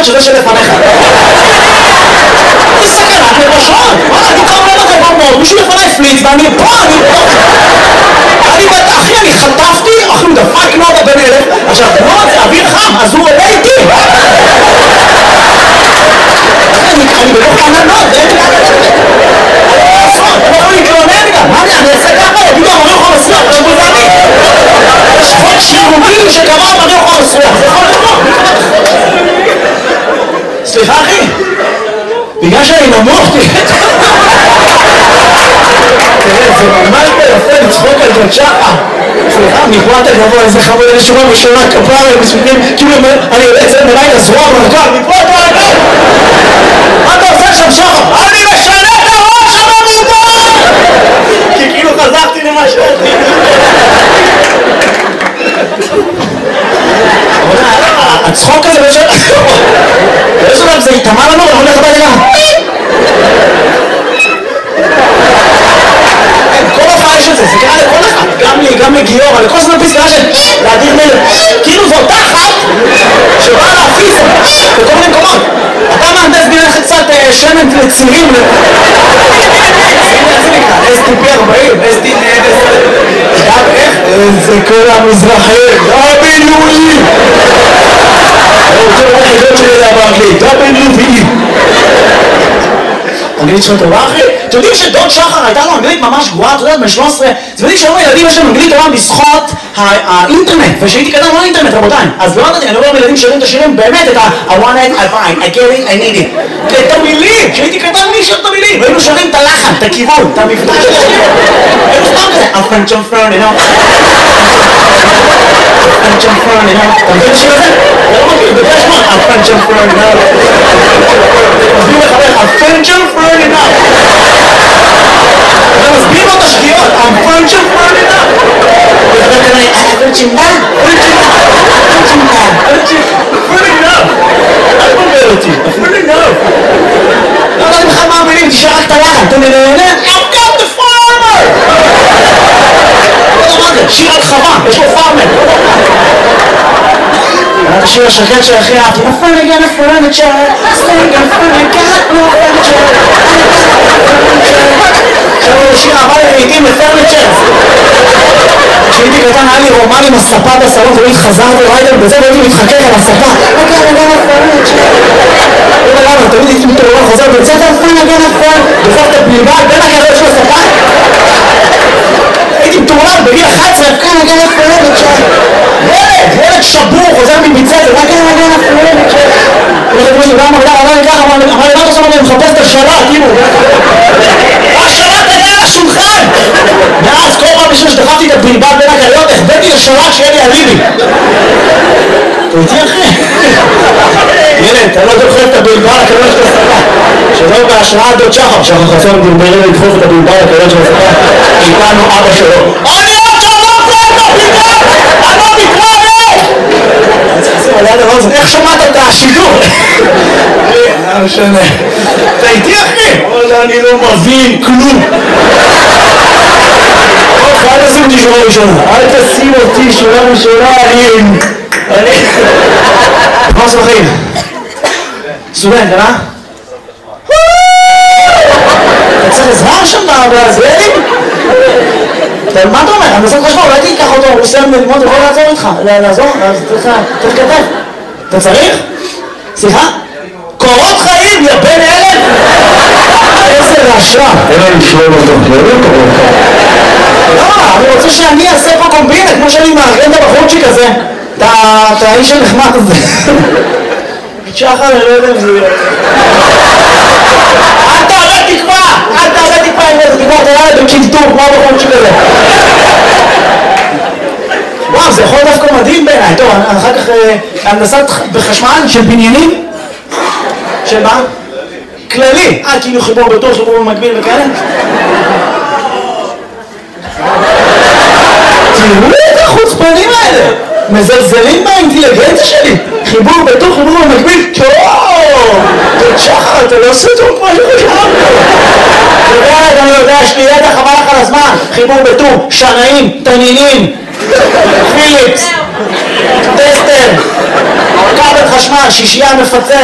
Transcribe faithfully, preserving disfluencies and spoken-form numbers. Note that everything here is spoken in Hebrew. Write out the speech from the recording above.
שזה שלפניך. זה סכנת נפשות. וואלה, אני קרוב לזה במות, מישהו לפניי פליץ, ואני פה, אני פה. אני בת אחי, אני חטפתי, אחי, הוא דפק נודה בן אלף. עכשיו, נודה זה אוויר חם, אז הוא עולה איתי. אני בלוך עננות, זה אין לי לעשות. אני לא להתלונן גם. מה אני אעשה ככה? יגידו, אמרי אוכל מסריח, זה בוזני. יש חוק שירותי שקבע אמרי אוכל מסריח, זה יכול לקרות. סליחה אחי, בגלל שאני נמוך, תראה, זה ממש ביפה לצחוק על דוד שחר. סליחה, מפה אתה גבוה, איזה חמוד, איזה שורה בשורה כפרה, מספיקים, כאילו אני יוצא מלאי לזרוע ברגל, מפה אתה רגל! מה אתה עושה שם שחר? אני משנה את הראש הממומן! כי כאילו חזרתי למה שאתי. הצחוק הזה בשביל... יש עליו, זה יתאמה לנו, אנחנו הולך הבא גם. כל הופעה יש את זה, זה קרה לכל אחד. גם לי, גם לגיורא, לכל זמן פיס קרה של להדיר מלך. כאילו זאת תחת שבאה להפיס בכל מיני מקומות. אתה מהנדס בינך קצת שמן לצירים. אס טי פי ארבעים, אס טי פי גם איך? זה כל המזרחים, דאבל יו אי. זה היחידות שלי לדבר באנגלית, דאבל יו אי. אנגלית שלו טובה אחי? אתם יודעים שדוד שחר הייתה לו אנגלית ממש גרועה, אתה יודע, בן שלוש עשרה, אתם יודעים שהיום הילדים יש להם אנגלית טובה בזכות האינטרנט, ושהייתי קדם לא אינטרנט רבותיי, אז לא יודעת, אני רואה ילדים שרים את השירים באמת את ה I want it, I find, I get it, I need it את המילים, שהייתי קדם מי שר את המילים, והיינו שרים את הלחן, את הכיוון, את המבטא של השיר היינו סתם כזה, I'm French, I'm French, you know I'm French, I'm French, you know אתה מבין את השיר הזה? זה לא מכיר, בגלל שמות I'm French, I'm French, you know מסביר לחבר, I'm French, I'm French, you know אתה מסביר לו את השגיאות, I'm French, I'm French, you know וחבר כזה, I French, you know French, you know French, you know French, you know אל תבלבל אותי, French, you know לא יודעים לך מה המילים, תשאר רק את הלחן, אתה נהנה, I've got the farmer לא יודע מה זה, שיר על חווה, יש לו פארמר את השיר השקט שהכי אהבתי נפל again a furniture Sting and furniture no furniture עכשיו הוא שיר אהבה לעיתים לפרניצ'ר כשהייתי קטן היה לי רומן עם הספה בסלון תמיד חזרתי ריידר בזה והייתי מתחכך על הספה אוקיי, אני גם הפרניצ'ר לא יודע למה, תמיד הייתי מתעורר חוזר בצאת אלפן again a furniture בסוף את הבלבל בין הגדול של הספה הייתי מתעורר בגיל אחת עשרה כאן again a furniture ילד, ילד שבור, חוזר מביצת, זה רק אין הגן הפרולת ש... הולכת כמו שבא מגדר, אמר לי ככה, אמר לי, מה אתה עושה? אני מחפש את השלט, כאילו השלט היה על השולחן ואז כל פעם בשביל שדחפתי את הבלבל בין הקריות, החבאתי לשלט שיהיה לי אליבי אתה איתי אחי? ילד, אתה לא דוחף את הבלבל לקריות של הספה שלא בהשראת דוד שחר שחר חסון בלבלים לדחוף את הבלבל לקריות של הספה איתנו אבא שלו אני עוד שלום פה את הבלבל! אני לא מתראה! איך שמעת את השידור? לא משנה אתה איתי אחי? אני לא מבין כלום אל תשים אותי שורה ראשונה אל תשים אותי שורה ראשונה אני... מה עושה בחיים? סטודנט, אה? אתה צריך עזרה שם בעזרלים? מה אתה אומר? אני עושה חשמל, אולי תיקח אותו, הוא עושה ללמוד, הוא יכול לעזור איתך לעזור? אז צריך כתב אתה צריך? סליחה? קורות חיים, יא בן אלף? איזה רעשה אין לנו שואל אותו, לא לא קורות חיים לא, אני רוצה שאני אעשה פה קומבינה כמו שאני מארגן את הבחורצ'יק הזה את האיש הנחמד הזה שחר, אני לא יודע אם זה יהיה אל תעלה תקווה! אל תעלה תקווה אם איזה תקווה, אתה יאללה בקינטור כמו הבחורצ'יק הזה וואו, זה יכול דווקא מדהים בעיניי טוב, אחר כך הנדסת בחשמל של בניינים של מה? כללי אה, כאילו חיבור בתור, חיבור במקביל וכאלה תראו את החוצפנים האלה מזלזלים באינטליגנציה שלי חיבור בתור, חיבור במקביל טוב! דוד שחר, אתה לא עושה טוב כמו שחשבנו אתה יודע, אני יודע, יש לי ידע חבל לך על הזמן חיבור בתור, שנאים, תנינים פיליפס טסטר כבל חשמל, שישייה מפצל